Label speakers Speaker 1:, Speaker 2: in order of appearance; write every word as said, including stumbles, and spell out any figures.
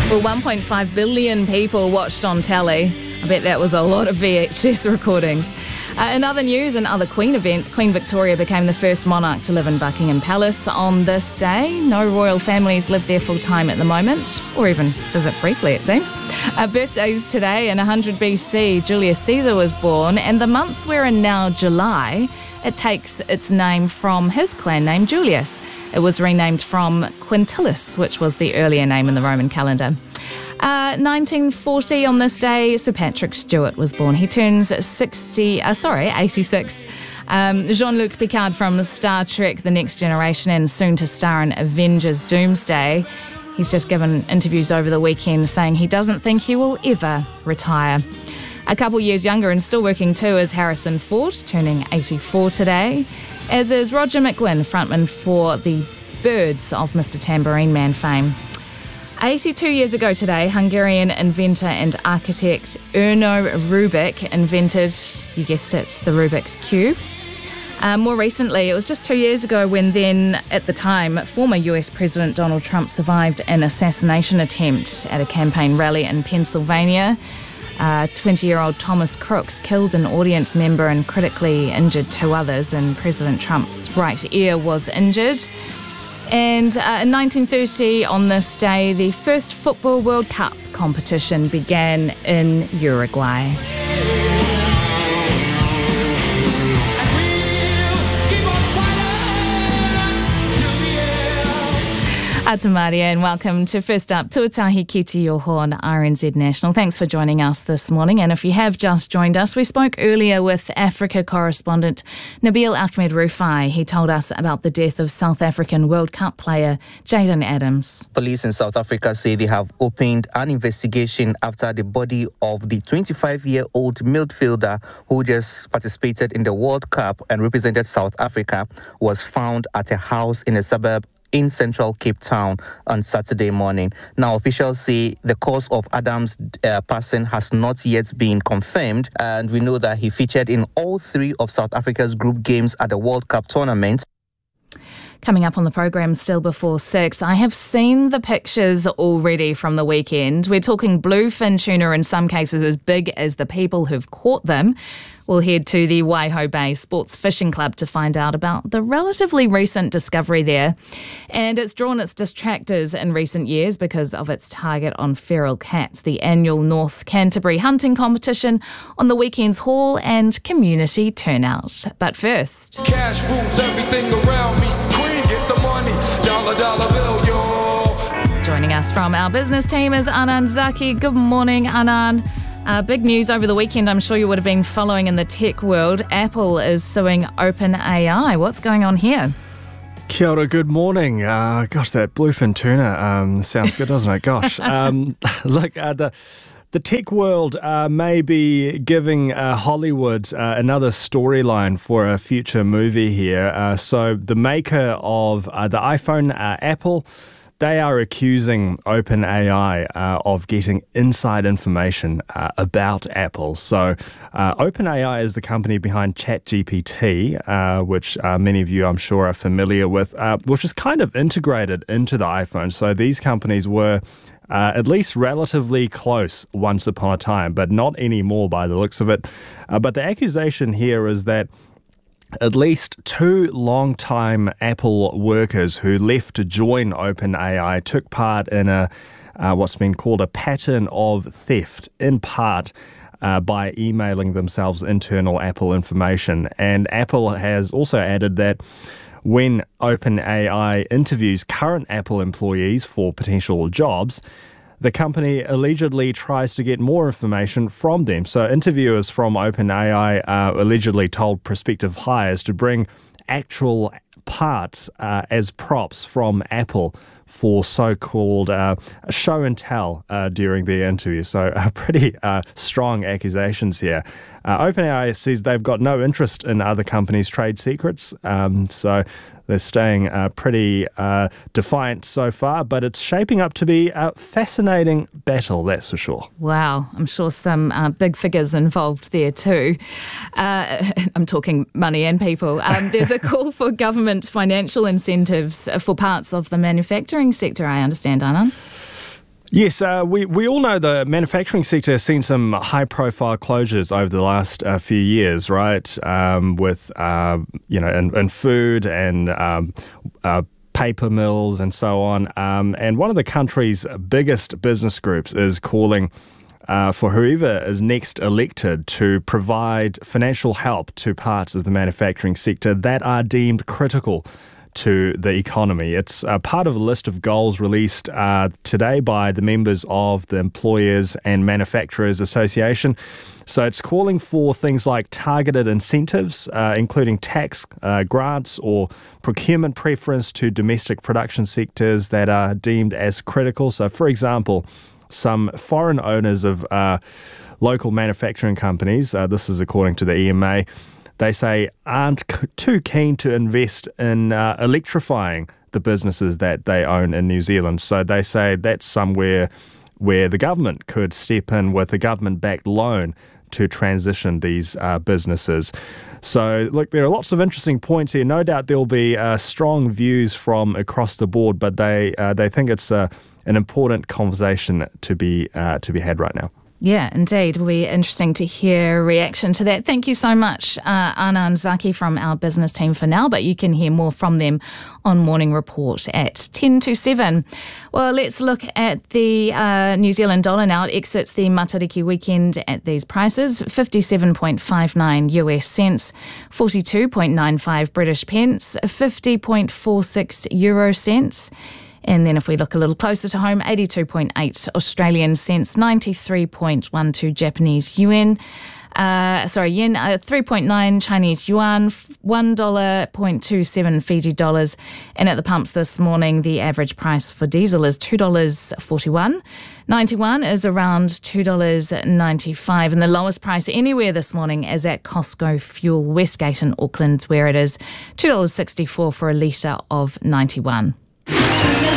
Speaker 1: Well, one point five billion people watched on telly. I bet that was a lot of V H S recordings. Uh, in other news and other Queen events, Queen Victoria became the first monarch to live in Buckingham Palace on this day. No royal families live there full time at the moment, or even visit briefly, it seems. Uh, birthdays today in one hundred B C, Julius Caesar was born, and the month we're in now, July, it takes its name from his clan name, Julius. It was renamed from Quintilis, which was the earlier name in the Roman calendar. Uh, nineteen forty on this day, Sir Patrick Stewart was born. He turns sixty, uh, sorry, eighty-six. Um, Jean-Luc Picard from Star Trek The Next Generation and soon to star in Avengers Doomsday. He's just given interviews over the weekend saying he doesn't think he will ever retire. A couple years younger and still working too is Harrison Ford, turning eighty-four today, as is Roger McGuinn, frontman for the Birds of Mister Tambourine Man fame. eighty-two years ago today, Hungarian inventor and architect Erno Rubik invented, you guessed it, the Rubik's Cube. Uh, more recently, it was just two years ago when then, at the time, former U S President Donald Trump survived an assassination attempt at a campaign rally in Pennsylvania. Uh, twenty-year-old Thomas Crooks killed an audience member and critically injured two others, and President Trump's right ear was injured. And uh, in nineteen thirty, on this day, the first Football World Cup competition began in Uruguay. Atamaria, and welcome to First Up, Tuatahi Ki Te Oho on R N Z National. Thanks for joining us this morning. And if you have just joined us, we spoke earlier with Africa correspondent Nabil Ahmed Rufai. He told us about the death of South African World Cup player Jayden Adams.
Speaker 2: Police in South Africa say they have opened an investigation after the body of the twenty-five-year-old midfielder who just participated in the World Cup and represented South Africa was found at a house in a suburb in central Cape Town on Saturday morning. Now, officials say the cause of Adams' uh, passing has not yet been confirmed, and we know that he featured in all three of South Africa's group games at the World Cup tournament.
Speaker 1: Coming up on the programme still before six, I have seen the pictures already from the weekend. We're talking bluefin tuna, in some cases as big as the people who've caught them. We'll head to the Waiho Bay Sports Fishing Club to find out about the relatively recent discovery there. And it's drawn its detractors in recent years because of its target on feral cats. The annual North Canterbury hunting competition on the weekend's haul and community turnout. But first,
Speaker 3: cash rules everything around me. Queen, get the money. Dollar, dollar bill, yo.
Speaker 1: Joining us from our business team is Anand Zaki. Good morning, Anand. Uh, big news over the weekend, I'm sure you would have been following in the tech world. Apple is suing OpenAI. What's going on here?
Speaker 4: Kia ora, good morning. Uh, gosh, that bluefin tuna um, sounds good, doesn't it? Gosh. Um, look, uh, the... The tech world uh, may be giving uh, Hollywood uh, another storyline for a future movie here. Uh, so the maker of uh, the iPhone, uh, Apple, they are accusing OpenAI uh, of getting inside information uh, about Apple. So uh, OpenAI is the company behind ChatGPT, uh, which uh, many of you, I'm sure, are familiar with, uh, which is kind of integrated into the iPhone. So these companies were Uh, at least relatively close once upon a time, but not anymore by the looks of it. Uh, but the accusation here is that at least two long-time Apple workers who left to join OpenAI took part in a uh, what's been called a pattern of theft, in part uh, by emailing themselves internal Apple information. And Apple has also added that when OpenAI interviews current Apple employees for potential jobs, the company allegedly tries to get more information from them. So interviewers from OpenAI uh, allegedly told prospective hires to bring actual parts uh, as props from Apple for so-called uh, show and tell uh, during the interview. So uh, pretty uh, strong accusations here. Uh, OpenAI says they've got no interest in other companies' trade secrets, um, so they're staying uh, pretty uh, defiant so far, but it's shaping up to be a fascinating battle, that's for sure.
Speaker 1: Wow, I'm sure some uh, big figures involved there too. Uh, I'm talking money and people. Um, there's a call for government financial incentives for parts of the manufacturing sector, I understand, Anand.
Speaker 4: Yes, uh, we, we all know the manufacturing sector has seen some high-profile closures over the last uh, few years, right? Um, with, uh, you know, in, in food and um, uh, paper mills and so on. Um, and one of the country's biggest business groups is calling uh, for whoever is next elected to provide financial help to parts of the manufacturing sector that are deemed critical to the economy. It's uh, part of a list of goals released uh, today by the members of the Employers and Manufacturers Association. So it's calling for things like targeted incentives, uh, including tax uh, grants or procurement preference to domestic production sectors that are deemed as critical. So, for example, some foreign owners of uh, local manufacturing companies, uh, this is according to the E M A, they say aren't c- too keen to invest in uh, electrifying the businesses that they own in New Zealand. So they say that's somewhere where the government could step in with a government-backed loan to transition these uh, businesses. So, look, there are lots of interesting points here. No doubt there'll be uh, strong views from across the board, but they uh, they think it's uh, an important conversation to be uh, to be had right now.
Speaker 1: Yeah, indeed. It'll be interesting to hear a reaction to that. Thank you so much, uh, Anand Zaki from our business team for now, but you can hear more from them on Morning Report at ten to seven. Well, let's look at the uh, New Zealand dollar now. It exits the Matariki weekend at these prices: fifty-seven point five nine U S cents, forty-two point nine five British pence, fifty point four six euro cents. And then if we look a little closer to home, eighty-two point eight Australian cents, ninety-three point one two Japanese yuan, uh, sorry, yen, uh, three point nine Chinese yuan, one dollar point two seven Fiji dollars. And at the pumps this morning, the average price for diesel is two dollars forty-one. ninety-one is around two dollars ninety-five. And the lowest price anywhere this morning is at Costco Fuel Westgate in Auckland, where it is two dollars sixty-four for a litre of ninety-one.